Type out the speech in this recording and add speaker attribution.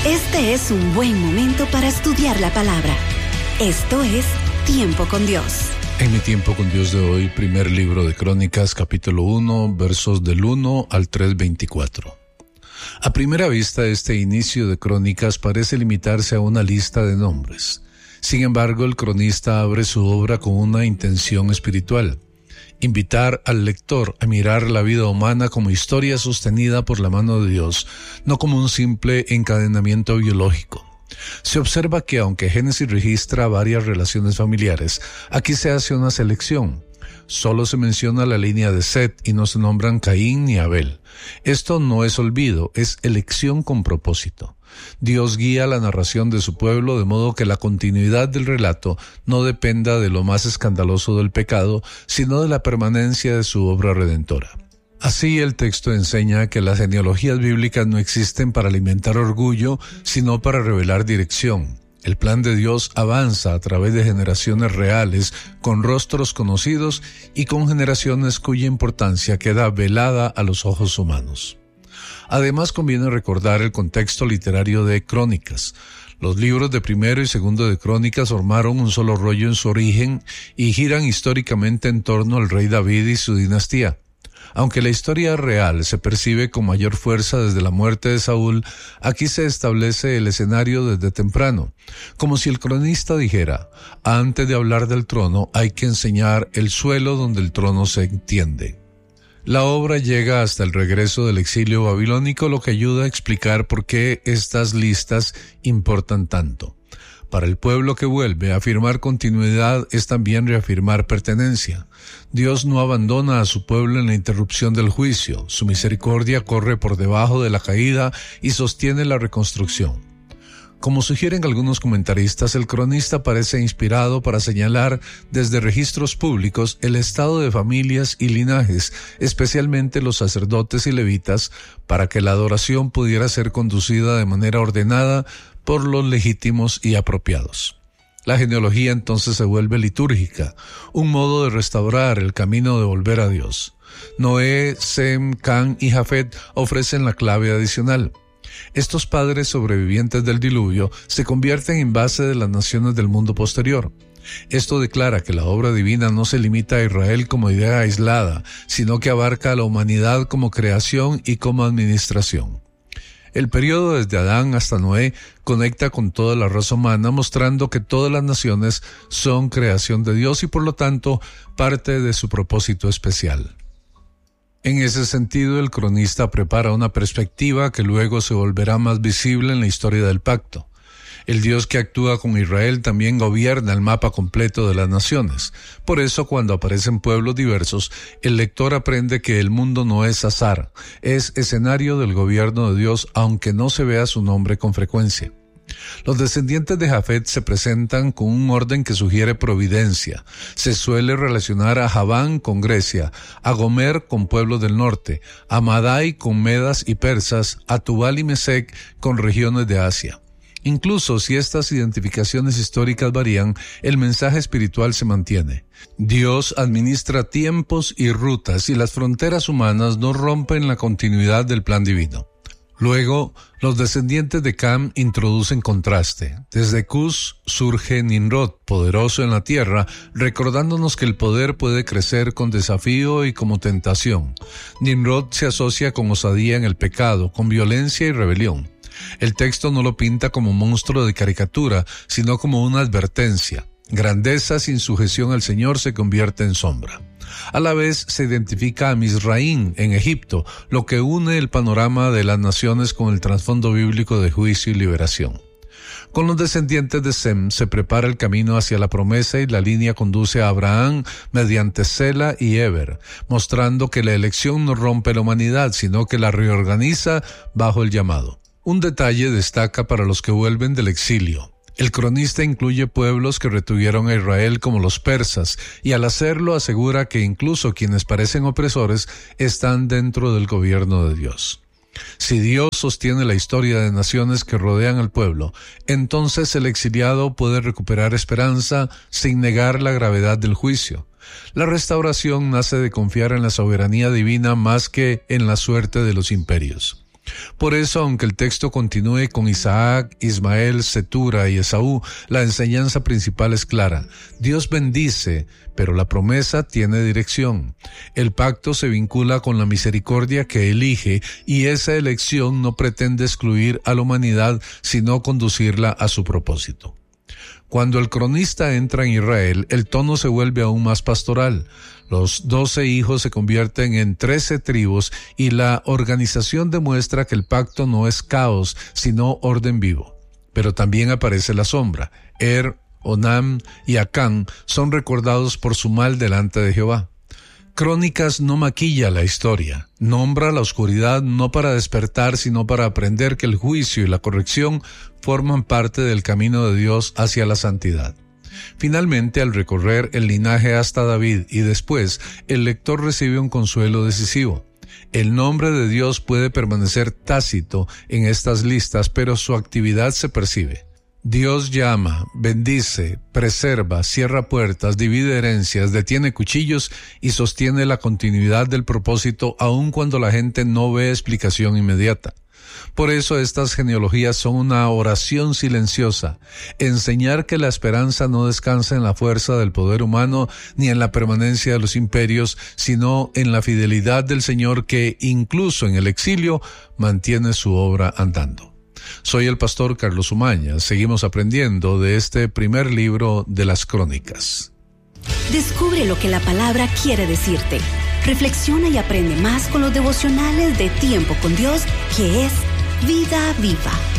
Speaker 1: Este es un buen momento para estudiar la palabra. Esto es Tiempo con Dios.
Speaker 2: En mi Tiempo con Dios de hoy, primer libro de Crónicas, capítulo 1, versos del 1 al 3:24. A primera vista, este inicio de Crónicas parece limitarse a una lista de nombres. Sin embargo, el cronista abre su obra con una intención espiritual: invitar al lector a mirar la vida humana como historia sostenida por la mano de Dios, no como un simple encadenamiento biológico. Se observa que aunque Génesis registra varias relaciones familiares, aquí se hace una selección. Solo se menciona la línea de Set y no se nombran Caín ni Abel. Esto no es olvido, es elección con propósito. Dios guía la narración de su pueblo de modo que la continuidad del relato no dependa de lo más escandaloso del pecado, sino de la permanencia de su obra redentora. Así, el texto enseña que las genealogías bíblicas no existen para alimentar orgullo, sino para revelar dirección. El plan de Dios avanza a través de generaciones reales, con rostros conocidos y con generaciones cuya importancia queda velada a los ojos humanos. Además, conviene recordar el contexto literario de Crónicas. Los libros de Primero y Segundo de Crónicas formaron un solo rollo en su origen y giran históricamente en torno al rey David y su dinastía. Aunque la historia real se percibe con mayor fuerza desde la muerte de Saúl, aquí se establece el escenario desde temprano, como si el cronista dijera: antes de hablar del trono hay que enseñar el suelo donde el trono se entiende. La obra llega hasta el regreso del exilio babilónico, lo que ayuda a explicar por qué estas listas importan tanto. Para el pueblo que vuelve, afirmar continuidad es también reafirmar pertenencia. Dios no abandona a su pueblo en la interrupción del juicio. Su misericordia corre por debajo de la caída y sostiene la reconstrucción. Como sugieren algunos comentaristas, el cronista parece inspirado para señalar desde registros públicos el estado de familias y linajes, especialmente los sacerdotes y levitas, para que la adoración pudiera ser conducida de manera ordenada por los legítimos y apropiados. La genealogía entonces se vuelve litúrgica, un modo de restaurar el camino de volver a Dios. Noé, Sem, Can y Jafet ofrecen la clave adicional. Estos padres sobrevivientes del diluvio se convierten en base de las naciones del mundo posterior. Esto declara que la obra divina no se limita a Israel como idea aislada, sino que abarca a la humanidad como creación y como administración. El periodo desde Adán hasta Noé conecta con toda la raza humana, mostrando que todas las naciones son creación de Dios y por lo tanto parte de su propósito especial. En ese sentido, el cronista prepara una perspectiva que luego se volverá más visible en la historia del pacto. El Dios que actúa con Israel también gobierna el mapa completo de las naciones. Por eso, cuando aparecen pueblos diversos, el lector aprende que el mundo no es azar, es escenario del gobierno de Dios, aunque no se vea su nombre con frecuencia. Los descendientes de Jafet se presentan con un orden que sugiere providencia. Se suele relacionar a Javán con Grecia, a Gomer con pueblos del norte, a Madai con medas y persas, a Tubal y Mesec con regiones de Asia. Incluso si estas identificaciones históricas varían, el mensaje espiritual se mantiene. Dios administra tiempos y rutas y las fronteras humanas no rompen la continuidad del plan divino. Luego, los descendientes de Cam introducen contraste. Desde Cus surge Nimrod, poderoso en la tierra, recordándonos que el poder puede crecer con desafío y como tentación. Nimrod se asocia con osadía en el pecado, con violencia y rebelión. El texto no lo pinta como un monstruo de caricatura, sino como una advertencia. Grandeza sin sujeción al Señor se convierte en sombra. A la vez se identifica a Misraín en Egipto, lo que une el panorama de las naciones con el trasfondo bíblico de juicio y liberación. Con los descendientes de Sem se prepara el camino hacia la promesa y la línea conduce a Abraham mediante Sela y Eber, mostrando que la elección no rompe la humanidad, sino que la reorganiza bajo el llamado. Un detalle destaca para los que vuelven del exilio. El cronista incluye pueblos que retuvieron a Israel como los persas, y al hacerlo asegura que incluso quienes parecen opresores están dentro del gobierno de Dios. Si Dios sostiene la historia de naciones que rodean al pueblo, entonces el exiliado puede recuperar esperanza sin negar la gravedad del juicio. La restauración nace de confiar en la soberanía divina más que en la suerte de los imperios. Por eso, aunque el texto continúe con Isaac, Ismael, Cetura y Esaú, la enseñanza principal es clara. Dios bendice, pero la promesa tiene dirección. El pacto se vincula con la misericordia que elige, y esa elección no pretende excluir a la humanidad, sino conducirla a su propósito. Cuando el cronista entra en Israel, el tono se vuelve aún más pastoral. Los 12 hijos se convierten en 13 tribus y la organización demuestra que el pacto no es caos, sino orden vivo. Pero también aparece la sombra. Onam y Acán son recordados por su mal delante de Jehová. Crónicas no maquilla la historia, nombra la oscuridad no para despertar, sino para aprender que el juicio y la corrección forman parte del camino de Dios hacia la santidad. Finalmente, al recorrer el linaje hasta David y después, el lector recibe un consuelo decisivo. El nombre de Dios puede permanecer tácito en estas listas, pero su actividad se percibe. Dios llama, bendice, preserva, cierra puertas, divide herencias, detiene cuchillos y sostiene la continuidad del propósito aun cuando la gente no ve explicación inmediata. Por eso estas genealogías son una oración silenciosa, enseñar que la esperanza no descansa en la fuerza del poder humano ni en la permanencia de los imperios, sino en la fidelidad del Señor que, incluso en el exilio, mantiene su obra andando. Soy el pastor Carlos Umaña. Seguimos aprendiendo de este primer libro de las Crónicas.
Speaker 1: Descubre lo que la palabra quiere decirte. Reflexiona y aprende más con los devocionales de Tiempo con Dios, que es Vida Viva.